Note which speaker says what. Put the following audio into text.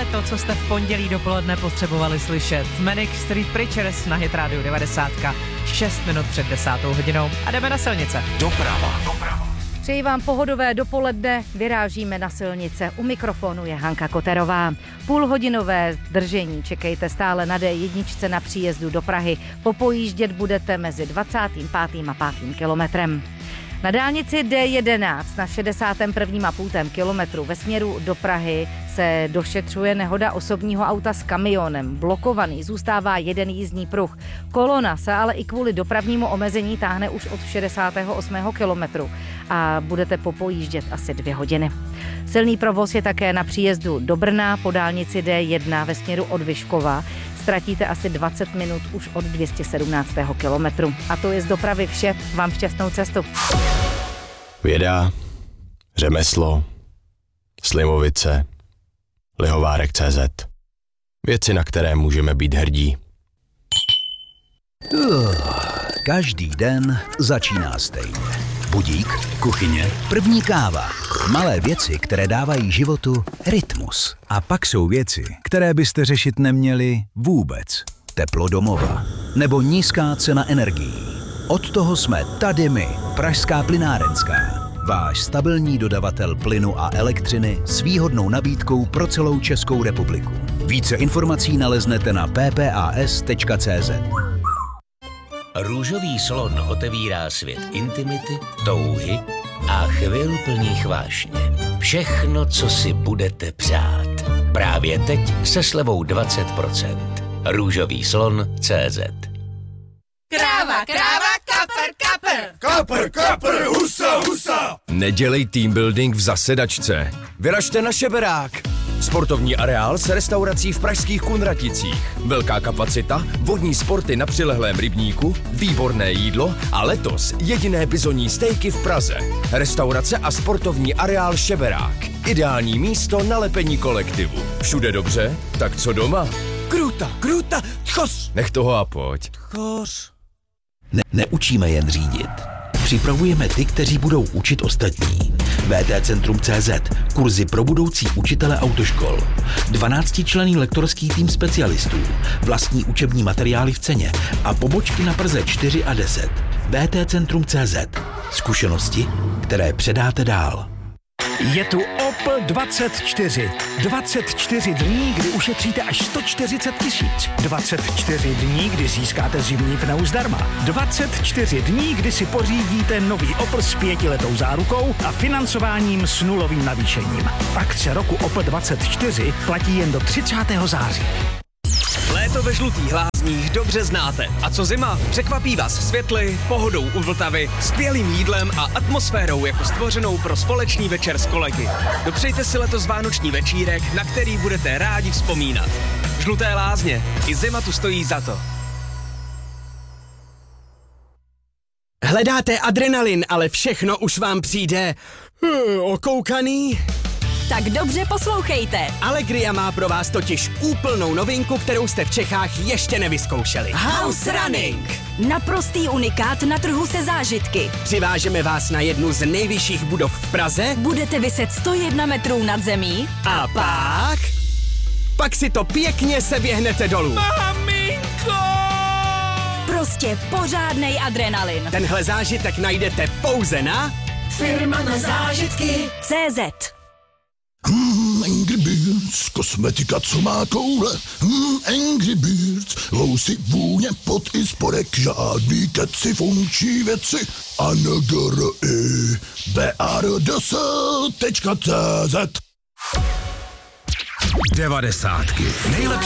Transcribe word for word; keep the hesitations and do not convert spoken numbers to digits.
Speaker 1: Právě to, co jste v pondělí dopoledne potřebovali slyšet. Manic Street Preachers na Hit Radio devadesát, šest minut před desátou hodinou a jdeme na silnice.
Speaker 2: Doprava. Doprava.
Speaker 3: Přeji vám pohodové dopoledne, vyrážíme na silnice. U mikrofonu je Hanka Koterová. Půlhodinové zdržení čekejte stále na dé jedna na příjezdu do Prahy. Popojíždět budete mezi dvacátým pátým a pátým kilometrem. Na dálnici dé jedenáct na šedesátém prvním a půl kilometru ve směru do Prahy se došetřuje nehoda osobního auta s kamionem. Blokovaný zůstává jeden jízdní pruh. Kolona se ale i kvůli dopravnímu omezení táhne už od šedesátého osmého kilometru a budete popojíždět asi dvě hodiny. Silný provoz je také na příjezdu do Brna po dálnici dé jedna ve směru od Vyškova. Ztratíte asi dvacet minut už od dvě stě sedmnáctého kilometru. A to je z dopravy vše. Vám šťastnou cestu.
Speaker 4: Věda, řemeslo, Slimovice, Lihovárek tečka cé zet. Věci, na které můžeme být hrdí.
Speaker 2: Uh, každý den začíná stejně. Budík, kuchyně, první káva. Malé věci, které dávají životu rytmus. A pak jsou věci, které byste řešit neměli vůbec. Teplo domova nebo nízká cena energií. Od toho jsme tady my, Pražská plynárenská. Váš stabilní dodavatel plynu a elektřiny s výhodnou nabídkou pro celou Českou republiku. Více informací naleznete na p p a s tečka cé zet.
Speaker 5: Růžový slon otevírá svět intimity, touhy a chvil plných vášně. Všechno, co si budete přát. Právě teď se slevou dvacet procent. Růžový slon tečka cé zet.
Speaker 6: Kráva, kráva, kapr, kapr.
Speaker 7: Kapr, kapr, husa, husa.
Speaker 8: Nedělej team building v zasedačce. Vyražte na Šeberák. Sportovní areál s restaurací v pražských Kunraticích. Velká kapacita, vodní sporty na přilehlém rybníku, výborné jídlo a letos jediné bizonní stejky v Praze. Restaurace a sportovní areál Šeberák. Ideální místo na lepení kolektivu. Všude dobře? Tak co doma?
Speaker 7: Kruta, kruta, tchos.
Speaker 8: Nech toho a pojď.
Speaker 7: Tchos.
Speaker 9: Ne- neučíme jen řídit. Připravujeme ty, kteří budou učit ostatní. vé té Centrum tečka cé zet. Kurzy pro budoucí učitele autoškol. dvanáctičlenný lektorský tým specialistů. Vlastní učební materiály v ceně a pobočky na Praze čtyři a deset. vé té Centrum tečka cé zet. Zkušenosti, které předáte dál.
Speaker 10: Je tu Opel dvacet čtyři. dvacet čtyři dní, kdy ušetříte až sto čtyřicet tisíc. dvacet čtyři dní, kdy získáte zimní pneu zdarma. dvacet čtyři dní, kdy si pořídíte nový Opel s pětiletou zárukou a financováním s nulovým navýšením. Akce roku Opel dvacet čtyři platí jen do třicátého září.
Speaker 11: Léto ve Žlutých Lázních dobře znáte. A co zima? Překvapí vás světly, pohodou u Vltavy, skvělým jídlem a atmosférou jako stvořenou pro společný večer s kolegy. Dopřejte si letos vánoční večírek, na který budete rádi vzpomínat. Žluté Lázně. I zima tu stojí za to.
Speaker 12: Hledáte adrenalin, ale všechno už vám přijde uh, okoukaný?
Speaker 6: Tak dobře poslouchejte.
Speaker 12: Allegria má pro vás totiž úplnou novinku, kterou jste v Čechách ještě nevyzkoušeli.
Speaker 6: House Running. Naprostý unikát na trhu se zážitky.
Speaker 12: Přivážeme vás na jednu z nejvyšších budov v Praze.
Speaker 6: Budete viset sto jedna metrů nad zemí.
Speaker 12: A pak... Pak si to pěkně seběhnete dolů.
Speaker 6: Maminko! Prostě pořádnej adrenalin.
Speaker 12: Tenhle zážitek najdete pouze na...
Speaker 6: Firma na zážitky tečka cé zet.
Speaker 7: Hmm, Angry Birds, kosmetika, co má koule. Hmm, Angry Birds, housy, vůně, pot i spodek, žádný keci, funkční věci. A N G R I B A R D S tečka cé zet.
Speaker 2: Devadesátky. Nejlepší